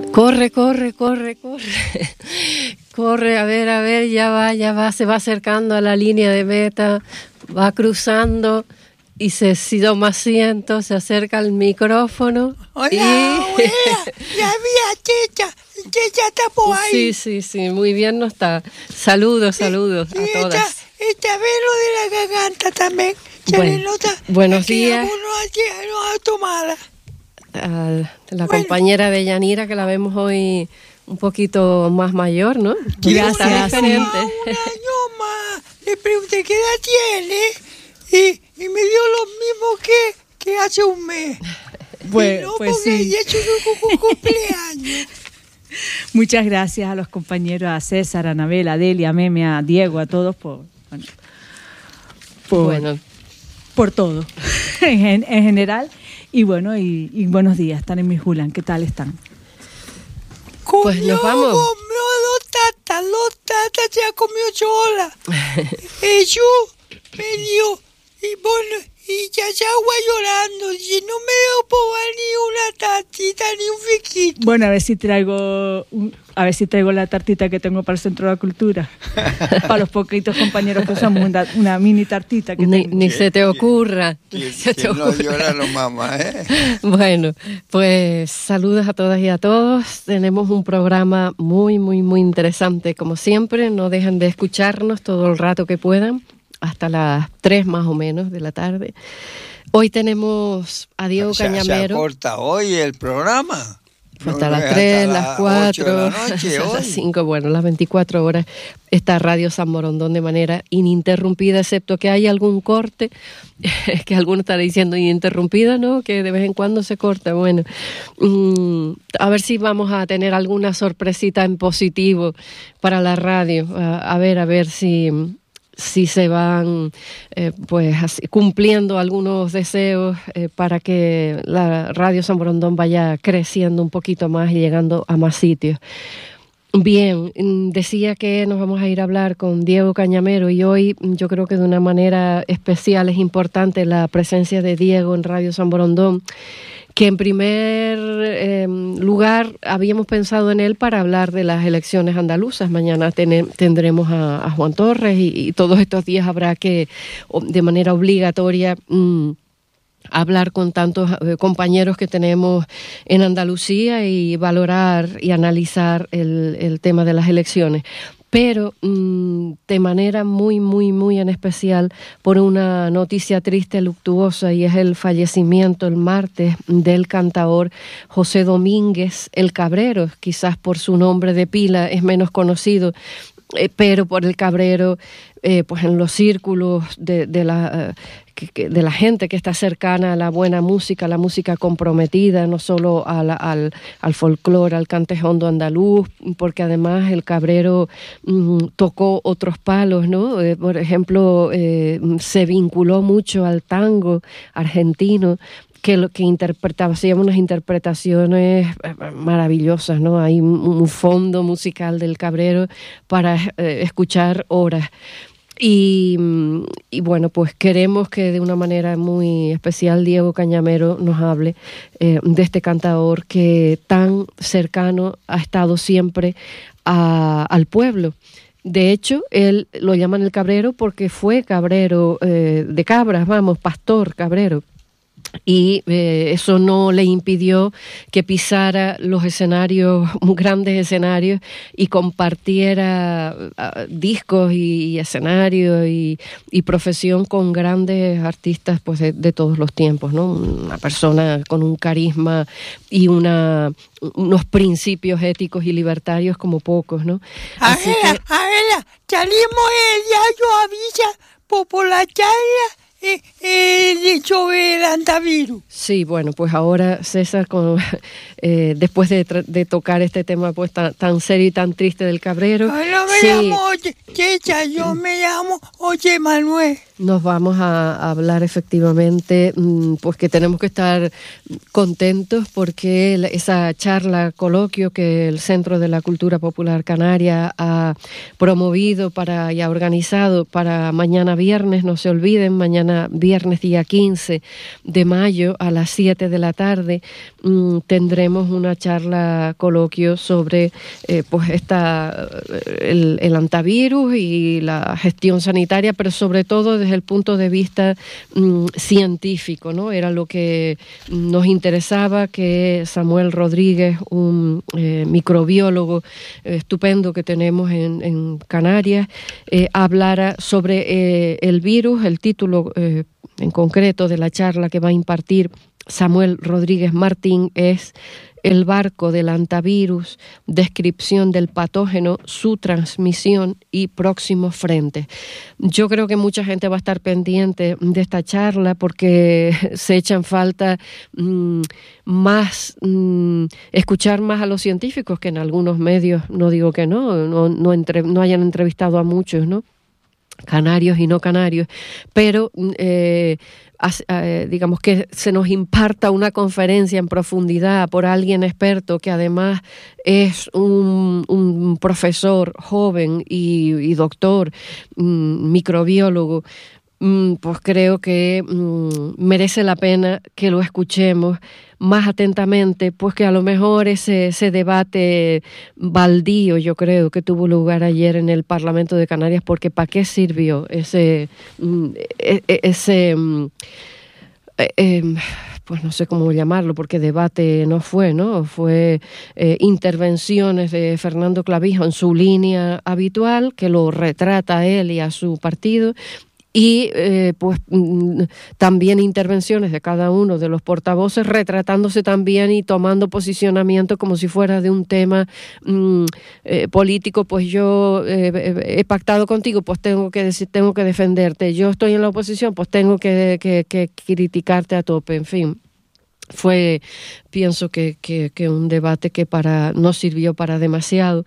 Corre, corre, corre, corre. Corre, a ver, ya va, se va acercando a la línea de meta, va cruzando y se toma asiento, se acerca al micrófono. Hola, abuela, ya vi a Checha está por ahí. Sí, muy bien no está. Saludos a todas. Esta vez lo de la garganta también, se le nota. Buenos días. No ha tomado. La compañera de Yanira, que la vemos hoy un poquito más mayor, ¿no? Ya está diferente. Un año más. Le pregunté qué edad tiene y me dio lo mismo que hace un mes. Bueno, pues sí. Ya es su cumpleaños. Muchas gracias a los compañeros, a César, a Anabel, a Delia, a Meme, a Diego, a todos por todo, en general. Y bueno, y buenos días, están en mi Julián, ¿qué tal están? Pues nos vamos. Comió dos tatas se ha comido sola. Eso me dio, y bueno, y ya se agua llorando, y no me dio probar ni una tatita ni un fiquito. Bueno, a ver si traigo la tartita que tengo para el Centro de la Cultura. Para los poquitos compañeros que usamos una mini tartita que ni se te ocurra. No llora los mamás, Bueno, pues saludos a todas y a todos. Tenemos un programa muy, muy, muy interesante. Como siempre, no dejen de escucharnos todo el rato que puedan, hasta las 3 más o menos de la tarde. Hoy tenemos a Diego Cañamero. Se corta hoy el programa. Hasta las 3, las 4, noche, las 5, bueno, las 24 horas está Radio San Borondón de manera ininterrumpida, excepto que hay algún corte, que alguno está diciendo ininterrumpida, ¿no? Que de vez en cuando se corta. Bueno, a ver si vamos a tener alguna sorpresita en positivo para la radio. A ver si se van cumpliendo algunos deseos para que la Radio San Borondón vaya creciendo un poquito más y llegando a más sitios. Bien, decía que nos vamos a ir a hablar con Diego Cañamero y hoy yo creo que de una manera especial es importante la presencia de Diego en Radio San Borondón, que en primer lugar habíamos pensado en él para hablar de las elecciones andaluzas. Mañana tendremos a Juan Torres y todos estos días habrá que, de manera obligatoria, hablar con tantos compañeros que tenemos en Andalucía y valorar y analizar el tema de las elecciones. Pero de manera muy, muy, muy en especial por una noticia triste, luctuosa, y es el fallecimiento el martes del cantaor José Domínguez el Cabrero. Quizás por su nombre de pila es menos conocido, pero por el Cabrero, pues en los círculos de la gente que está cercana a la buena música, la música comprometida, no solo al folclore, al cante hondo andaluz, porque además el Cabrero tocó otros palos, ¿no? Por ejemplo, se vinculó mucho al tango argentino, que interpretaba, se llaman unas interpretaciones maravillosas, ¿no? Hay un fondo musical del Cabrero para escuchar horas. Y bueno, pues queremos que de una manera muy especial Diego Cañamero nos hable de este cantador que tan cercano ha estado siempre al pueblo. De hecho, él lo llaman el Cabrero porque fue cabrero de cabras, pastor cabrero. Y eso no le impidió que pisara los escenarios, grandes escenarios, y compartiera discos y escenarios y profesión con grandes artistas pues de todos los tiempos, ¿no? Una persona con un carisma y unos principios éticos y libertarios como pocos, ¿no? Salimos el diario avisa por la charla. El antivirus. Sí, bueno, pues ahora César, después de tocar este tema pues tan serio y tan triste del Cabrero, no me llamo Checha, yo me llamo José Manuel. Nos vamos a hablar efectivamente, pues que tenemos que estar contentos porque esa charla, coloquio que el Centro de la Cultura Popular Canaria ha promovido y ha organizado para mañana viernes, no se olviden, mañana mañana, viernes día 15 de mayo, a las 7 de la tarde, tendremos una charla coloquio sobre pues el antivirus y la gestión sanitaria, pero sobre todo desde el punto de vista científico, ¿no? Era lo que nos interesaba, que Samuel Rodríguez, un microbiólogo estupendo que tenemos en Canarias, hablara sobre el virus. El título en concreto de la charla que va a impartir Samuel Rodríguez Martín es El barco del antivirus, descripción del patógeno, su transmisión y próximos frentes. Yo creo que mucha gente va a estar pendiente de esta charla porque se echa en falta escuchar más a los científicos, que en algunos medios, no digo que no hayan entrevistado a muchos, ¿no? Canarios y no canarios, pero digamos que se nos imparta una conferencia en profundidad por alguien experto que además es un profesor joven y doctor, microbiólogo. Pues creo que merece la pena que lo escuchemos más atentamente, pues que a lo mejor ese debate baldío, yo creo, que tuvo lugar ayer en el Parlamento de Canarias, porque ¿para qué sirvió pues no sé cómo llamarlo, porque debate no fue, ¿no? Fue intervenciones de Fernando Clavijo en su línea habitual, que lo retrata a él y a su partido, y pues también intervenciones de cada uno de los portavoces retratándose también y tomando posicionamiento como si fuera de un tema político. Pues yo he pactado contigo, pues tengo que defenderte. Yo estoy en la oposición, pues tengo que criticarte a tope. En fin, pienso que un debate que no sirvió para demasiado,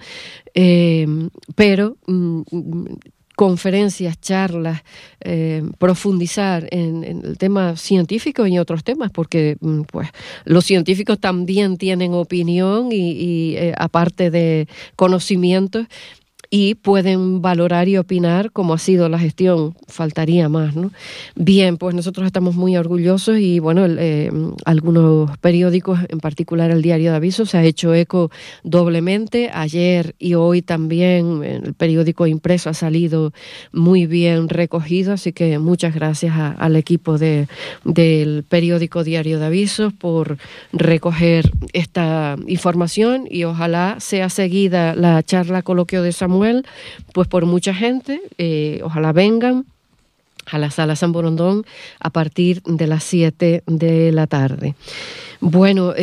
pero conferencias, charlas, profundizar en el tema científico y en otros temas, porque pues los científicos también tienen opinión y aparte de conocimientos, y pueden valorar y opinar cómo ha sido la gestión. Faltaría más, ¿no? Bien, pues nosotros estamos muy orgullosos y, bueno, algunos periódicos, en particular el Diario de Aviso, se ha hecho eco doblemente. Ayer y hoy también el periódico impreso ha salido muy bien recogido, así que muchas gracias al equipo del periódico Diario de Aviso por recoger esta información, y ojalá sea seguida la charla coloquio de Samuel pues por mucha gente. Ojalá vengan a la Sala San Borondón a partir de las 7 de la tarde. Bueno,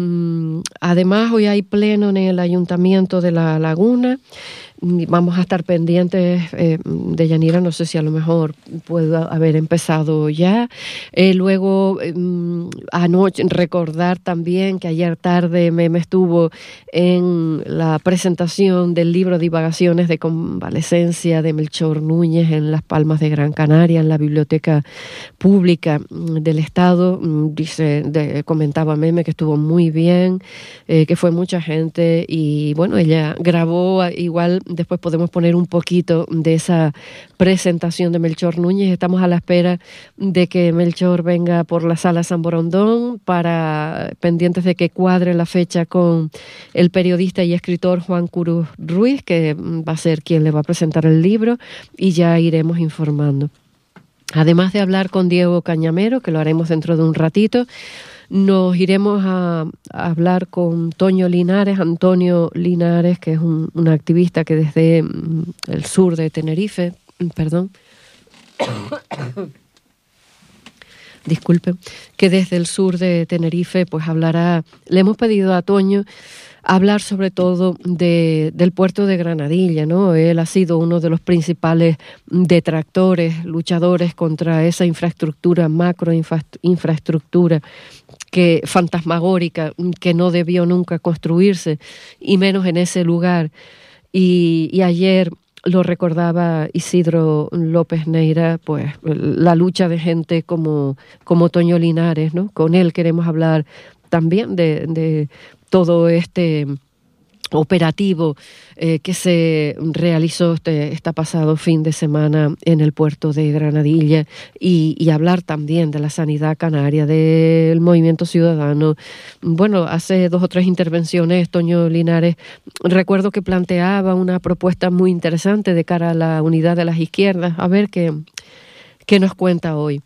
además hoy hay pleno en el Ayuntamiento de La Laguna. Vamos a estar pendientes de Yanira, no sé si a lo mejor puede haber empezado ya. Luego, anoche, recordar también que ayer tarde Meme estuvo en la presentación del libro Divagaciones de Convalecencia de Melchor Núñez en Las Palmas de Gran Canaria, en la Biblioteca Pública del Estado. Comentaba Meme que estuvo muy bien, que fue mucha gente, y bueno, ella grabó igual. Después podemos poner un poquito de esa presentación de Melchor Núñez. Estamos a la espera de que Melchor venga por la Sala San Borondón, pendientes de que cuadre la fecha con el periodista y escritor Juan Cruz Ruiz, que va a ser quien le va a presentar el libro, y ya iremos informando. Además de hablar con Diego Cañamero, que lo haremos dentro de un ratito, nos iremos a hablar con Antonio Linares, que es un activista que desde el sur de Tenerife, que desde el sur de Tenerife pues hablará. Le hemos pedido a Toño hablar sobre todo del puerto de Granadilla, ¿no? Él ha sido uno de los principales detractores, luchadores contra esa infraestructura fantasmagórica, que no debió nunca construirse, y menos en ese lugar. Y ayer lo recordaba Isidro López Neira, pues la lucha de gente como Toño Linares, ¿no? Con él queremos hablar también de todo este operativo que se realizó este pasado fin de semana en el puerto de Granadilla y hablar también de la sanidad canaria, del movimiento ciudadano. Bueno, hace 2 o 3 intervenciones, Toño Linares, recuerdo que planteaba una propuesta muy interesante de cara a la unidad de las izquierdas. A ver qué nos cuenta hoy.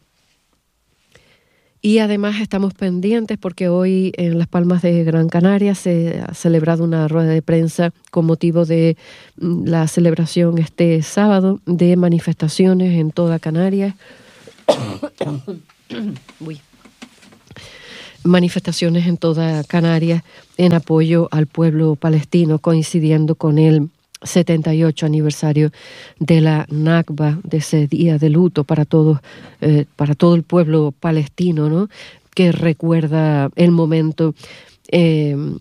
Y además estamos pendientes porque hoy en Las Palmas de Gran Canaria se ha celebrado una rueda de prensa con motivo de la celebración este sábado de manifestaciones en toda Canarias. Manifestaciones en toda Canarias en apoyo al pueblo palestino, coincidiendo con el 78 aniversario de la Nakba, de ese día de luto para todo el pueblo palestino, ¿no? Que recuerda el momento en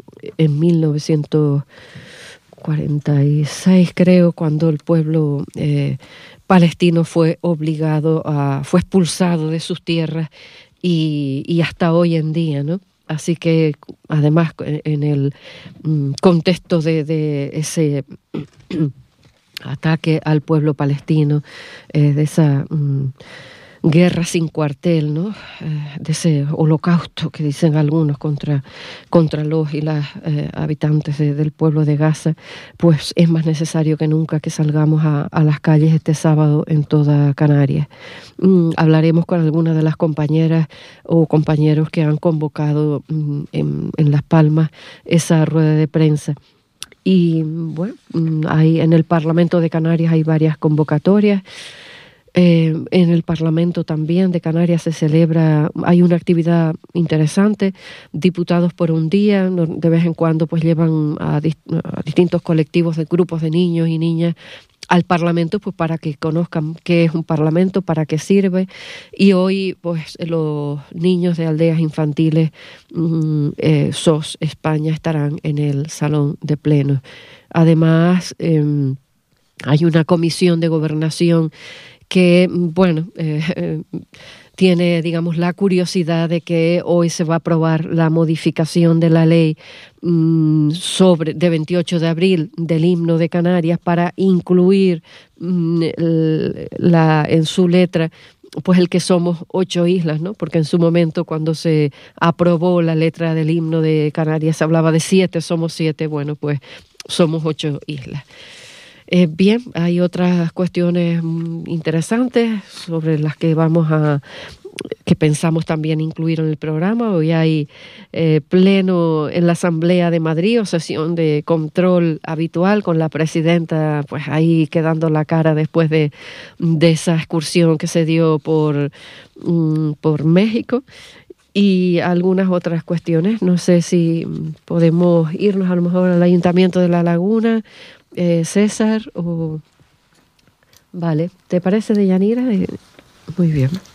1946, creo, cuando el pueblo palestino fue expulsado de sus tierras y hasta hoy en día, ¿no? Así que, además, en el contexto de ese ataque al pueblo palestino, de esa guerra sin cuartel, ¿no? De ese holocausto que dicen algunos contra los y las habitantes del pueblo de Gaza, pues es más necesario que nunca que salgamos a las calles este sábado en toda Canarias. Hablaremos con algunas de las compañeras o compañeros que han convocado en Las Palmas esa rueda de prensa. Y bueno, en el Parlamento de Canarias hay varias convocatorias. En el Parlamento también de Canarias hay una actividad interesante, diputados por un día, de vez en cuando pues llevan a distintos colectivos de grupos de niños y niñas al Parlamento, pues para que conozcan qué es un Parlamento, para qué sirve. Y hoy pues los niños de aldeas infantiles SOS España estarán en el Salón de Plenos. Además, hay una comisión de gobernación que, bueno, tiene, digamos, la curiosidad de que hoy se va a aprobar la modificación de la ley de 28 de abril del himno de Canarias para incluir en su letra pues el que somos 8 islas, ¿no? Porque en su momento, cuando se aprobó la letra del himno de Canarias, se hablaba de 7, somos 7, bueno, pues somos 8 islas. Bien, hay otras cuestiones interesantes sobre las que que pensamos también incluir en el programa. Hoy hay pleno en la Asamblea de Madrid, o sesión de control habitual con la presidenta, pues ahí quedando la cara después de esa excursión que se dio por México. Y algunas otras cuestiones. No sé si podemos irnos a lo mejor al Ayuntamiento de La Laguna, César, o... Vale, ¿te parece, Deyanira? Muy bien.